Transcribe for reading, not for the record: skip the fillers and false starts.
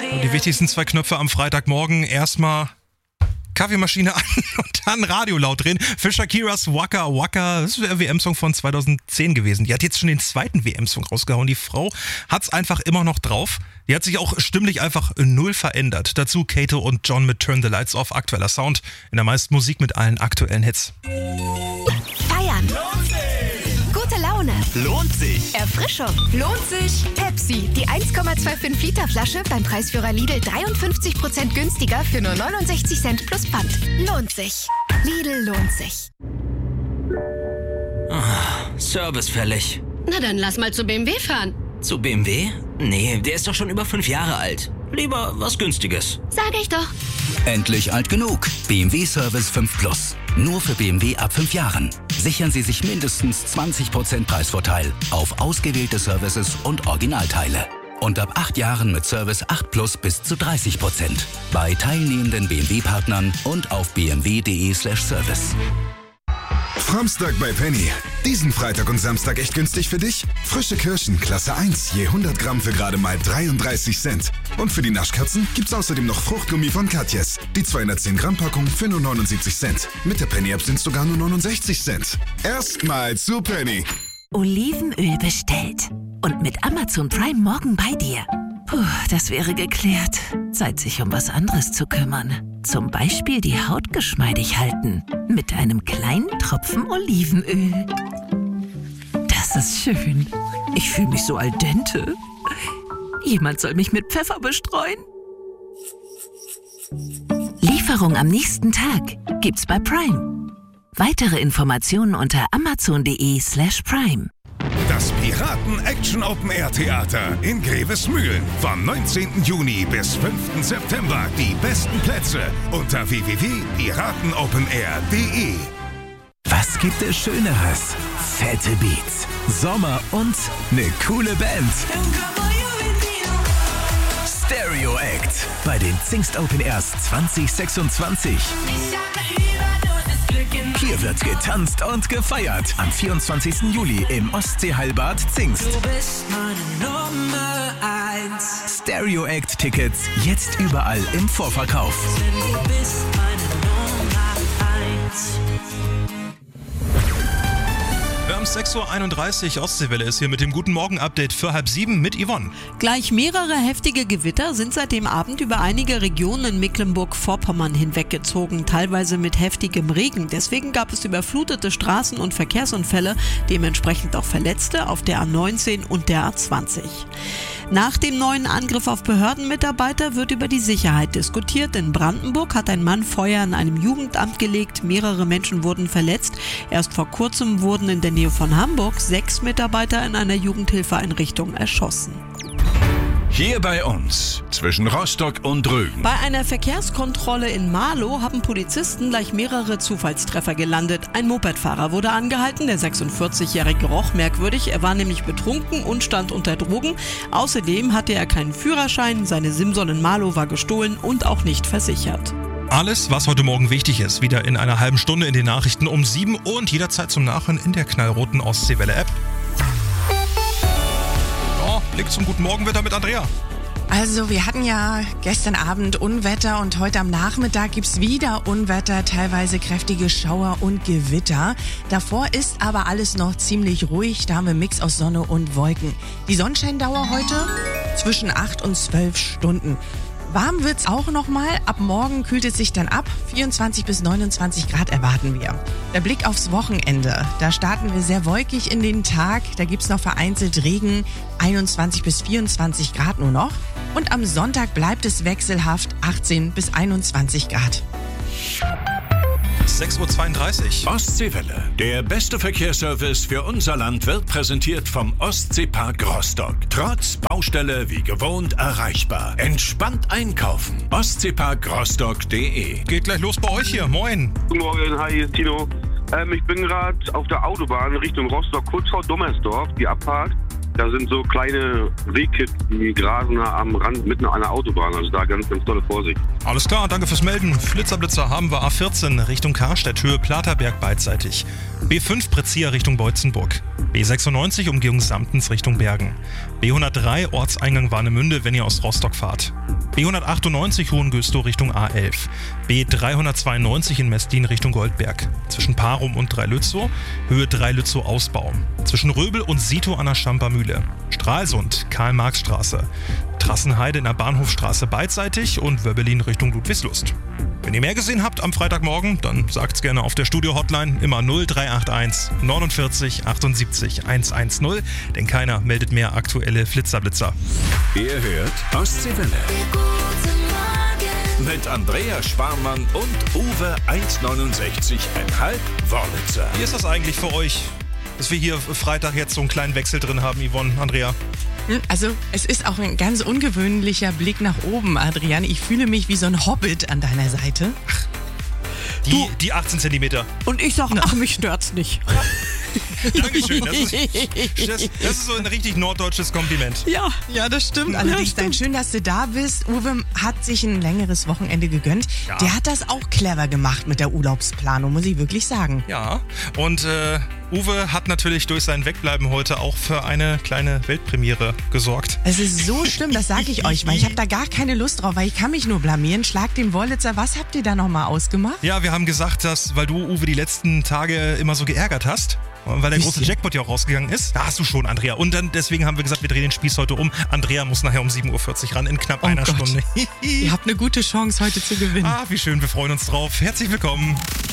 Und die wichtigsten 2 Knöpfe am Freitagmorgen. Erstmal Kaffeemaschine an und dann Radio laut drehen. Für Shakiras Waka Waka. Das ist der WM-Song von 2010 gewesen. Die hat jetzt schon den 2. WM-Song rausgehauen. Die Frau hat's einfach immer noch drauf. Die hat sich auch stimmlich einfach null verändert. Dazu Kato und John mit Turn the Lights Off. Aktueller Sound. In der meisten Musik mit allen aktuellen Hits. Feiern. Lohnt sich. Gute Laune. Lohnt sich. Erfrischung. Lohnt sich. Pepsi, die 1,25 Liter Flasche beim Preisführer Lidl 53% günstiger für nur 69 Cent plus Pfand. Lohnt sich. Lidl lohnt sich. Service fällig. Na dann lass mal zu BMW fahren. Zu BMW? Nee, der ist doch schon über 5 Jahre alt. Lieber was Günstiges. Sag ich doch. Endlich alt genug. BMW Service 5 Plus. Nur für BMW ab 5 Jahren. Sichern Sie sich mindestens 20% Preisvorteil auf ausgewählte Services und Originalteile. Und ab 8 Jahren mit Service 8 Plus bis zu 30%. Bei teilnehmenden BMW-Partnern und auf bmw.de/service. Framstag bei Penny. Diesen Freitag und Samstag echt günstig für dich? Frische Kirschen, Klasse 1, je 100 Gramm für gerade mal 33 Cent. Und für die Naschkatzen gibt's außerdem noch Fruchtgummi von Katjes. Die 210 Gramm Packung für nur 79 Cent. Mit der Penny-App sind's sogar nur 69 Cent. Erstmal zu Penny. Olivenöl bestellt. Und mit Amazon Prime morgen bei dir. Puh, das wäre geklärt. Zeit, sich um was anderes zu kümmern. Zum Beispiel die Haut geschmeidig halten. Mit einem kleinen Tropfen Olivenöl. Das ist schön. Ich fühle mich so al dente. Jemand soll mich mit Pfeffer bestreuen. Lieferung am nächsten Tag gibt's bei Prime. Weitere Informationen unter amazon.de/prime. Das Piraten-Action-Open-Air-Theater in Grevesmühlen. Vom 19. Juni bis 5. September. Die besten Plätze unter www.piratenopenair.de. Was gibt es Schöneres? Fette Beats, Sommer und eine coole Band. Stereo Act bei den Zingst Open Airs 2026. Hier wird getanzt und gefeiert. Am 24. Juli im Ostseeheilbad Zingst. Du bist meine Nummer 1. Stereo Act Tickets jetzt überall im Vorverkauf. Du bist meine Nummer 1. Wir haben 6.31 Uhr, Ostseewelle ist hier mit dem Guten Morgen-Update für 6:30 mit Yvonne. Gleich mehrere heftige Gewitter sind seit dem Abend über einige Regionen in Mecklenburg-Vorpommern hinweggezogen, teilweise mit heftigem Regen. Deswegen gab es überflutete Straßen- und Verkehrsunfälle, dementsprechend auch Verletzte auf der A19 und der A20. Nach dem neuen Angriff auf Behördenmitarbeiter wird über die Sicherheit diskutiert. In Brandenburg hat ein Mann Feuer in einem Jugendamt gelegt. Mehrere Menschen wurden verletzt. Erst vor kurzem wurden in der Nähe von Hamburg 6 Mitarbeiter in einer Jugendhilfeeinrichtung erschossen. Hier bei uns, zwischen Rostock und Rügen. Bei einer Verkehrskontrolle in Marlow haben Polizisten gleich mehrere Zufallstreffer gelandet. Ein Mopedfahrer wurde angehalten, der 46-Jährige roch merkwürdig. Er war nämlich betrunken und stand unter Drogen. Außerdem hatte er keinen Führerschein, seine Simson in Marlow war gestohlen und auch nicht versichert. Alles, was heute Morgen wichtig ist, wieder in einer halben Stunde in den Nachrichten um 7 und jederzeit zum Nachhören in der knallroten Ostseewelle-App. Blick zum guten Morgenwetter mit Andrea. Also wir hatten ja gestern Abend Unwetter und heute am Nachmittag gibt's wieder Unwetter, teilweise kräftige Schauer und Gewitter. Davor ist aber alles noch ziemlich ruhig, da haben wir einen Mix aus Sonne und Wolken. Die Sonnenscheindauer heute zwischen 8 und 12 Stunden. Warm wird's auch nochmal. Ab morgen kühlt es sich dann ab. 24 bis 29 Grad erwarten wir. Der Blick aufs Wochenende. Da starten wir sehr wolkig in den Tag. Da gibt's noch vereinzelt Regen. 21 bis 24 Grad nur noch. Und am Sonntag bleibt es wechselhaft. 18 bis 21 Grad. 6.32 Uhr. Ostseewelle. Der beste Verkehrsservice für unser Land wird präsentiert vom Ostseepark Rostock. Trotz Baustelle wie gewohnt erreichbar. Entspannt einkaufen. Ostseeparkrostock.de. Geht gleich los bei euch hier. Moin. Guten Morgen, hi, hier ist Tino. Ich bin gerade auf der Autobahn Richtung Rostock, kurz vor Dommersdorf, die Abfahrt. Da sind so kleine Rehkids, die grasen am Rand mitten an der Autobahn. Also da ganz, ganz tolle Vorsicht. Alles klar, danke fürs Melden. Flitzer haben wir A14 Richtung Karstedt, Höhe Platerberg beidseitig. B5 Prezia Richtung Beutzenburg. B96 Umgehung Samtens Richtung Bergen. B103 Ortseingang Warnemünde, wenn ihr aus Rostock fahrt. B198 Hohengüstow Richtung A11. B392 in Mestlin Richtung Goldberg. Zwischen Parum und Dreilützow, Höhe Dreilützow Ausbau. Zwischen Röbel und Sito an der Schamper-Mühle. Stralsund, Karl-Marx-Straße. Trassenheide in der Bahnhofstraße beidseitig und Wöbbelin Richtung Ludwigslust. Wenn ihr mehr gesehen habt am Freitagmorgen, dann sagt's gerne auf der Studio-Hotline immer 0381 49 78 110, denn keiner meldet mehr aktuelle Flitzerblitzer. Ihr hört Ostseewelle. Mit Andrea Sparmann und Uwe 1,69,5 Wörlitzer. Wie ist das eigentlich für euch, dass wir hier Freitag jetzt so einen kleinen Wechsel drin haben, Yvonne, Andrea? Also, es ist auch ein ganz ungewöhnlicher Blick nach oben, Adrian. Ich fühle mich wie so ein Hobbit an deiner Seite. Die 18 Zentimeter. Und ich sag, ach, mich stört's nicht. Dankeschön. Das ist so ein richtig norddeutsches Kompliment. Ja, das stimmt. Allerdings, schön, dass du da bist. Uwe hat sich ein längeres Wochenende gegönnt. Ja. Der hat das auch clever gemacht mit der Urlaubsplanung, muss ich wirklich sagen. Ja, und Uwe hat natürlich durch sein Wegbleiben heute auch für eine kleine Weltpremiere gesorgt. Es ist so schlimm, das sage ich euch, weil ich habe da gar keine Lust drauf, weil ich kann mich nur blamieren. Schlag den Wörlitzer. Was habt ihr da nochmal ausgemacht? Ja, wir haben gesagt, dass, weil du, Uwe, die letzten Tage immer so geärgert hast, weil der große Jackpot ja auch rausgegangen ist. Da hast du schon, Andrea. Und dann deswegen haben wir gesagt, wir drehen den Spieß heute um. Andrea muss nachher um 7.40 Uhr ran, in knapp einer Stunde. Ihr habt eine gute Chance, heute zu gewinnen. Wie schön, wir freuen uns drauf. Herzlich willkommen.